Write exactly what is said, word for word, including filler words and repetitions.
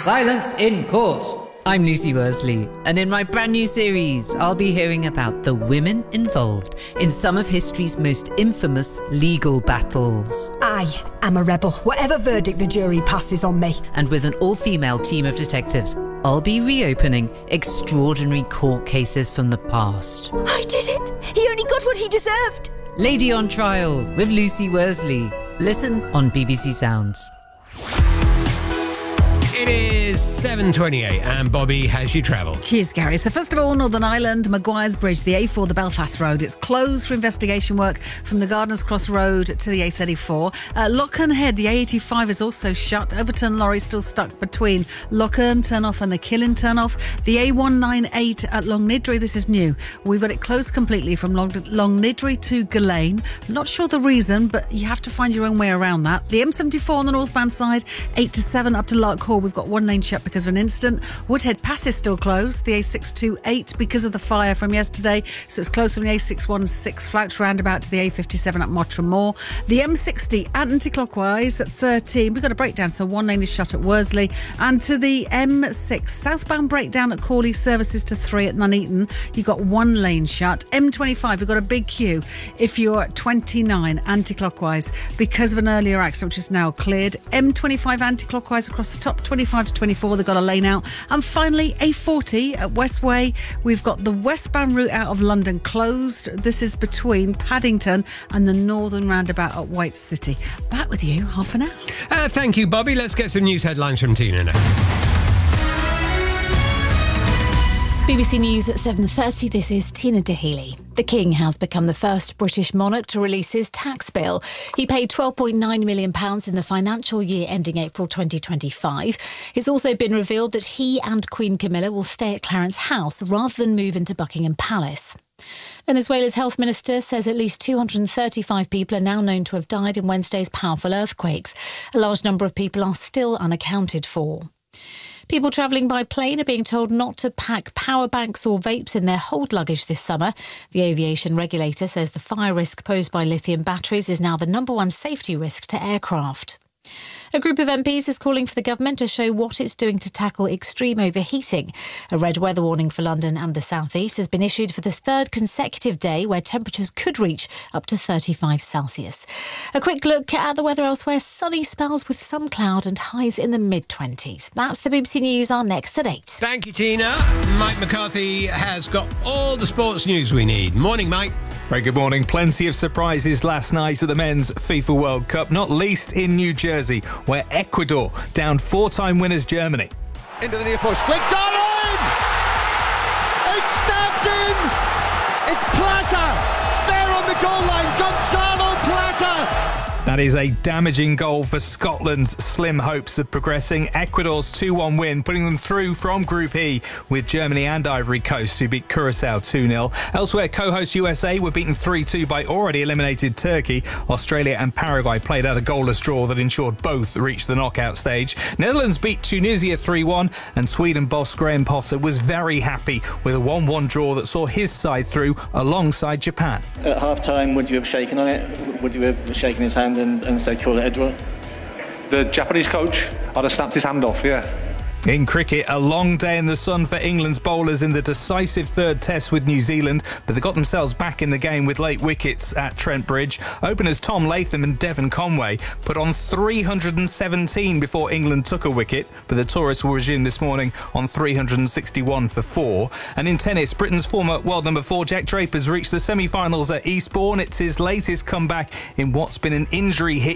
Silence in Court. I'm Lucy Worsley, and in my brand new series, I'll be hearing about the women involved in some of history's most infamous legal battles. I am a rebel, whatever verdict the jury passes on me. And with an all-female team of detectives, I'll be reopening extraordinary court cases from the past. I did it! He only got what he deserved! Lady on Trial with Lucy Worsley. Listen on B B C Sounds. It is seven twenty-eight and Bobby has you travelled. Cheers, Gary. So first of all, Northern Ireland, Maguire's Bridge, the A four, the Belfast Road. It's closed for investigation work from the Gardeners Cross Road to the A thirty-four. Uh, Loughearn Head, the A eighty-five is also shut. Overturned lorry still stuck between Loughearn turnoff and the Killin turnoff. The A one ninety-eight at Longnidrey, this is new. We've got it closed completely from Long- Longnidrey to Gillane. Not sure the reason, but you have to find your own way around that. The M seventy-four on the northbound side, eight to seven up to Larkhall. We've got one lane shut because of an incident. Woodhead Pass is still closed. The A six twenty-eight because of the fire from yesterday. So it's closed from the A six sixteen Flouts roundabout to the A fifty-seven at Mottram Moor. The M sixty anti-clockwise at thirteen. We've got a breakdown, so one lane is shut at Worsley. And to the M six southbound breakdown at Cawley, services to three at Nuneaton. You've got one lane shut. M twenty-five, we've got a big queue if you're at twenty-nine anti-clockwise because of an earlier accident which is now cleared. M twenty-five anti-clockwise across the top, twenty-five to twenty-four, they've got a lane out. And finally, A forty at Westway, we've got the westbound route out of London closed. This is between Paddington and the northern roundabout at White City. Back with you half an hour. Uh, thank you, Bobby. Let's get some news headlines from Tina now. B B C News at seven thirty, this is Tina Dahealy. The King has become the first British monarch to release his tax bill. He paid twelve point nine million pounds in the financial year ending April twenty twenty-five. It's also been revealed that he and Queen Camilla will stay at Clarence House rather than move into Buckingham Palace. Venezuela's health minister says at least two hundred thirty-five people are now known to have died in Wednesday's powerful earthquakes. A large number of people are still unaccounted for. People travelling by plane are being told not to pack power banks or vapes in their hold luggage this summer. The aviation regulator says the fire risk posed by lithium batteries is now the number one safety risk to aircraft. A group of M Ps is calling for the government to show what it's doing to tackle extreme overheating. A red weather warning for London and the South East has been issued for the third consecutive day where temperatures could reach up to thirty-five Celsius. A quick look at the weather elsewhere. Sunny spells with some cloud and highs in the mid-twenties. That's the B B C News, our next at eight. Thank you, Tina. Mike McCarthy has got all the sports news we need. Morning, Mike. Very good morning. Plenty of surprises last night at the Men's FIFA World Cup, not least in New Jersey, where Ecuador downed four-time winners Germany. Into the near post, flicked on in! It's stabbed in! It's Plata! There on the goal line, Gonzalo Plata! That is a damaging goal for Scotland's slim hopes of progressing. Ecuador's two one win, putting them through from Group E with Germany and Ivory Coast, who beat Curaçao two nil. Elsewhere, co-host U S A were beaten three two by already eliminated Turkey. Australia and Paraguay played out a goalless draw that ensured both reached the knockout stage. Netherlands beat Tunisia three one, and Sweden boss Graham Potter was very happy with a one one draw that saw his side through alongside Japan. At half-time, would you have shaken on it? Would you have shaken his hand and, and said, call it a draw? The Japanese coach, I'd have snapped his hand off, yeah. In cricket, a long day in the sun for England's bowlers in the decisive third test with New Zealand, but they got themselves back in the game with late wickets at Trent Bridge. Openers Tom Latham and Devon Conway put on three hundred seventeen before England took a wicket, but the tourists will resume this morning on three hundred sixty-one for four. And in tennis, Britain's former world number four Jack Draper's reached the semi-finals at Eastbourne. It's his latest comeback in what's been an injury-hit